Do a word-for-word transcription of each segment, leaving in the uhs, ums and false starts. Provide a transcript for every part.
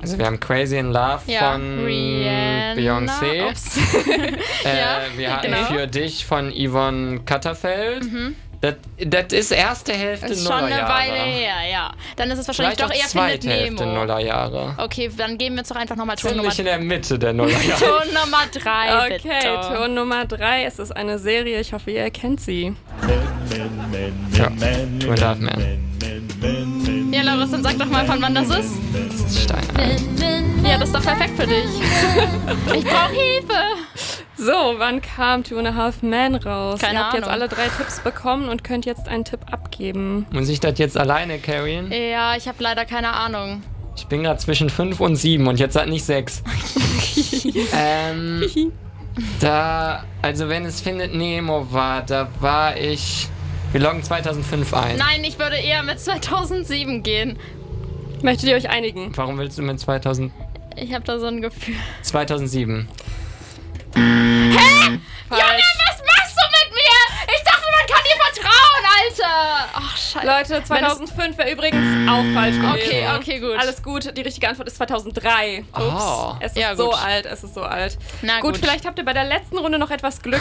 Also wir haben Crazy in Love Ja. von Rihanna. Beyoncé. Ups. äh, Ja, wir hatten genau. Für dich von Yvonne Katterfeld. Das, das ist erste Hälfte Das ist schon eine Nullerjahre. Weile her, ja. Dann ist es wahrscheinlich Vielleicht doch auch eher Findet zweite Hälfte Nemo. Nullerjahre. Okay, dann geben wir jetzt doch einfach nochmal Ton Nummer Ziemlich in der Mitte der Nullerjahre. Ton Nummer drei, Okay, bitte. Ton Nummer drei. Es ist eine Serie. Ich hoffe, ihr erkennt sie. Ja, Two and a Half Men. Ja, Laurus, dann sag doch mal, von wann das ist. Das ist Stein. Ja, das ist doch perfekt für dich. Ich brauche Hilfe. So, wann kam Two and a Half Men raus? Keine Ihr habt jetzt Ahnung. alle drei Tipps bekommen und könnt jetzt einen Tipp abgeben. Muss ich das jetzt alleine carryen? Ja, ich habe leider keine Ahnung. Ich bin gerade zwischen fünf und sieben und jetzt hat nicht sechs. ähm, da, also wenn es Findet Nemo war, da war ich... Wir loggen zweitausendfünf ein. Nein, ich würde eher mit zweitausendsieben gehen. Möchtet ihr euch einigen? Warum willst du mit zweitausend, Ich habe da so ein Gefühl. zweitausendsieben? Junge, was machst du mit mir? Ich dachte, man kann dir vertrauen, Alter. Ach, scheiße. Leute, zweitausendfünf wäre übrigens auch falsch gewesen. Okay, okay, gut. Alles gut. Die richtige Antwort ist zweitausenddrei. Oh. Ups. Es ist Ja, so gut. alt, es ist so alt. Na gut, gut. vielleicht habt ihr bei der letzten Runde noch etwas Glück.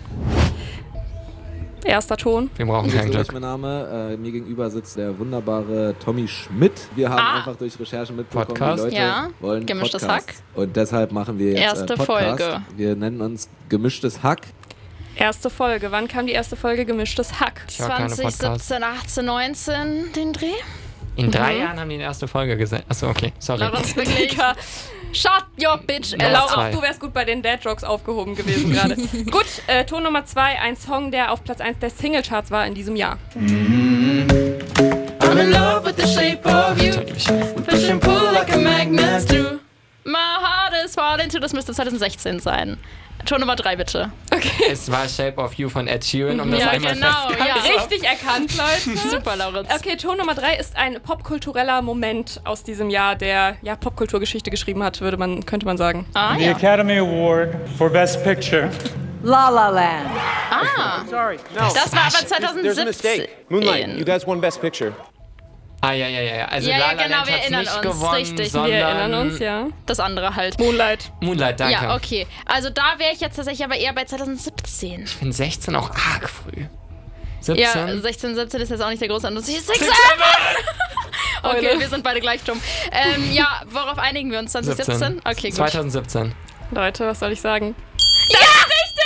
Erster Ton. Wir brauchen keinen So Glück. ist mein Name. Äh, mir gegenüber sitzt der wunderbare Tommy Schmidt. Wir haben Ah. einfach durch Recherche mitbekommen, Podcast? die Leute Ja. wollen Gemischtes Podcasts. Hack. Und deshalb machen wir jetzt Erste äh, Podcast. Folge. Wir nennen uns Gemischtes Hack. Erste Folge. Wann kam die erste Folge Gemischtes Hack? Ich höre keine zwanzig Podcasts. siebzehn, achtzehn, neunzehn, den Dreh? In drei Mhm. Jahren haben die die erste Folge gesehen. Achso, okay, sorry. Laurens, wirklich. Shut your bitch Noch Äh, ass. Laura, zwei. du wärst gut bei den Dad-Jokes aufgehoben gewesen gerade. Gut, äh, Ton Nummer zwei. Ein Song, der auf Platz eins der Singlecharts war in diesem Jahr. I'm in love with the shape of you. Liebe ich. Push and pull like a magnet do. My heart is falling to. Das müsste zweitausendsechzehn sein. Ton Nummer drei, bitte. Es war Shape of You von Ed Sheeran, um das Ja, einmal genau, festzuhalten. ja. Richtig erkannt, Leute. Super, Laurens. Okay, Ton Nummer drei ist ein popkultureller Moment aus diesem Jahr, der ja Popkulturgeschichte geschrieben hat, würde man, könnte man sagen. Ah, The ja. Academy Award for Best Picture. La La Land. Ah, Sorry, no. das war aber There's a zweitausendsiebzehn. mistake. Moonlight, you guys won Best Picture. Ah, ja, ja, ja. ja. Also Ja, ja, La La genau, Land wir hat's erinnern nicht uns, gewonnen, richtig. sondern Wir erinnern uns, ja. Das andere halt. Moonlight. Moonlight, danke. Ja, okay. Also da wäre ich jetzt tatsächlich aber eher bei zweitausendsiebzehn. Ich finde sechzehn auch arg früh. Ja, siebzehn? sechzehn, siebzehn ist jetzt auch nicht der große Unterschied. Six, seven! Okay, Eule. wir sind beide gleich dumm. Ähm, ja, worauf einigen wir uns? zwanzig siebzehn? Okay, gut. zweitausendsiebzehn. Leute, was soll ich sagen? Ja, richtig!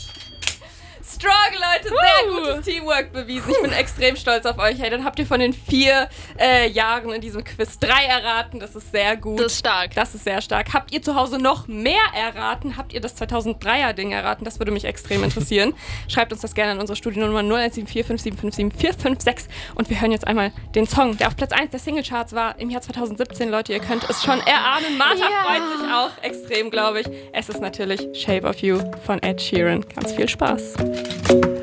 Strong, Leute, sehr Woo! gutes Teamwork bewiesen. Ich bin extrem stolz auf euch. Hey, dann habt ihr von den vier äh, Jahren in diesem Quiz drei erraten. Das ist sehr gut. Das ist stark. Das ist sehr stark. Habt ihr zu Hause noch mehr erraten? Habt ihr das zweitausenddreier-Ding erraten? Das würde mich extrem interessieren. Schreibt uns das gerne an unsere Studiennummer null eins sieben vier fünf sieben fünf sieben vier fünf sechs. Und wir hören jetzt einmal den Song, der auf Platz eins der Singlecharts war im Jahr zweitausendsiebzehn. Leute, ihr könnt es schon erahnen. Martha Ja. freut sich auch extrem, glaube ich. Es ist natürlich Shape of You von Ed Sheeran. Ganz viel Spaß.